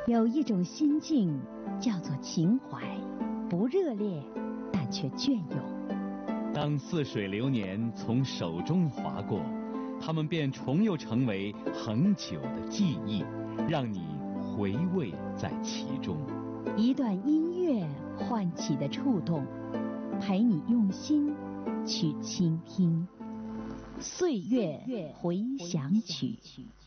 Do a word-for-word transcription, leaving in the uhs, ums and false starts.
有一种心境叫做情怀，不热烈，但却隽永。 当似水流年从手中划过，它们便重又成为恒久的记忆，让你回味在其中。 一段音乐唤起的触动，陪你用心去倾听。岁月回响曲。